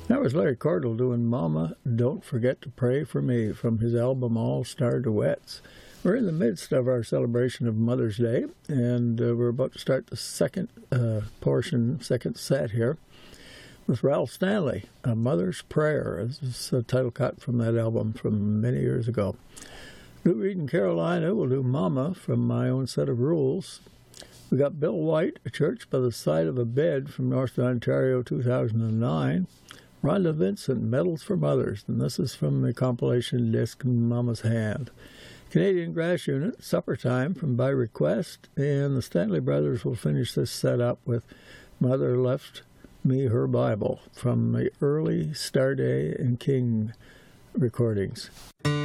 That was Larry Cardle doing Mama, Don't Forget to Pray for Me from his album All-Star Duets. We're in the midst of our celebration of Mother's Day, and we're about to start the second set here with Ralph Stanley, A Mother's Prayer. This is a title cut from that album from many years ago. Lou Reed in Carolina will do Mama from My Own Set of Rules. We got Bill White, A Church by the Side of a Bed from Northern Ontario, 2009. Rhonda Vincent, Medals for Mothers, and this is from the compilation disc Mama's Hand. Canadian Grass Unit, Supper Time from By Request, and the Stanley Brothers will finish this set up with Mother Left Me Her Bible from the early Starday and King recordings.